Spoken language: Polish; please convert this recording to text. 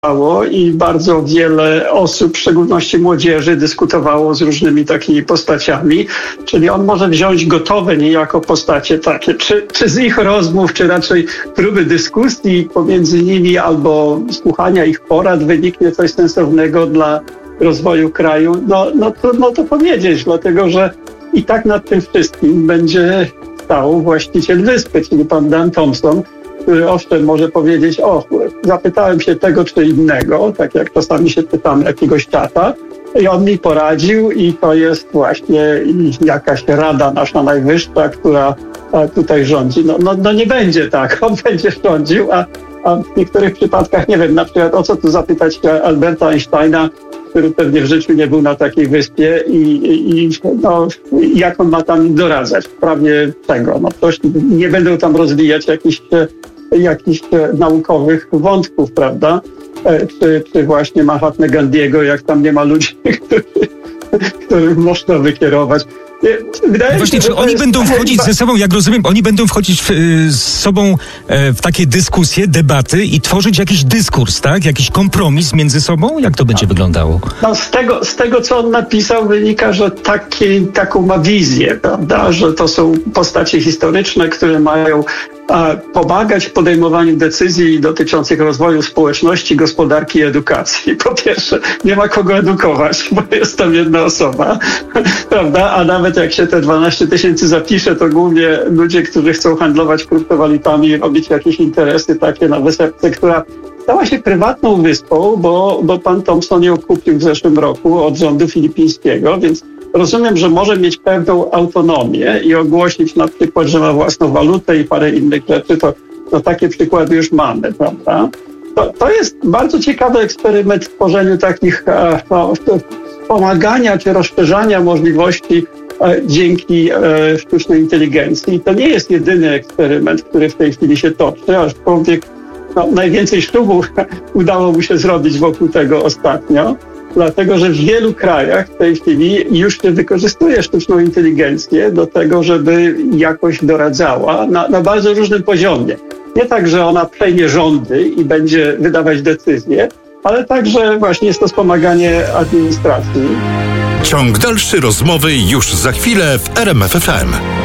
i bardzo wiele osób, w szczególności młodzieży, dyskutowało z różnymi takimi postaciami. Czyli on może wziąć gotowe niejako postacie takie, czy z ich rozmów, czy raczej próby dyskusji pomiędzy nimi albo słuchania ich porad wyniknie coś sensownego dla rozwoju kraju. No trudno to powiedzieć, dlatego że i tak nad tym wszystkim będzie stał właściciel wyspy, czyli pan Dan Thompson, który owszem może powiedzieć, zapytałem się tego czy innego, tak jak czasami się pytam jakiegoś czata i on mi poradził i to jest właśnie jakaś rada nasza najwyższa, która tutaj rządzi. No nie będzie tak, on będzie rządził, a w niektórych przypadkach, nie wiem, na przykład o co tu zapytać Alberta Einsteina, który pewnie w życiu nie był na takiej wyspie i jak on ma tam doradzać, w sprawie czego. Nie będą tam rozwijać jakichś naukowych wątków, prawda? Czy właśnie Mahatmy Gandiego, jak tam nie ma ludzi, których można wykierować. Właśnie, czy oni będą wchodzić ze sobą, jak rozumiem, oni będą wchodzić z sobą w takie dyskusje, debaty i tworzyć jakiś dyskurs, tak? Jakiś kompromis między sobą? Jak to będzie wyglądało? No z tego, co on napisał, wynika, że taką ma wizję, prawda? Że to są postacie historyczne, które mają pomagać w podejmowaniu decyzji dotyczących rozwoju społeczności, gospodarki i edukacji. Po pierwsze, nie ma kogo edukować, bo jest tam jedna osoba, prawda? A nawet jak się te 12 000 zapisze, to głównie ludzie, którzy chcą handlować kryptowalutami, robić jakieś interesy takie na wysepce, która stała się prywatną wyspą, bo pan Thompson ją kupił w zeszłym roku od rządu filipińskiego, więc rozumiem, że może mieć pewną autonomię i ogłosić na przykład, że ma własną walutę i parę innych rzeczy. To takie przykłady już mamy, prawda? To jest bardzo ciekawy eksperyment w tworzeniu takich pomagania czy rozszerzania możliwości dzięki sztucznej inteligencji. I to nie jest jedyny eksperyment, który w tej chwili się toczy, aczkolwiek najwięcej ślubów udało mu się zrobić wokół tego ostatnio. Dlatego, że w wielu krajach w tej chwili już się wykorzystuje sztuczną inteligencję do tego, żeby jakoś doradzała na bardzo różnym poziomie. Nie tak, że ona przejmie rządy i będzie wydawać decyzje, ale także właśnie jest to wspomaganie administracji. Ciąg dalszy rozmowy już za chwilę w RMF FM.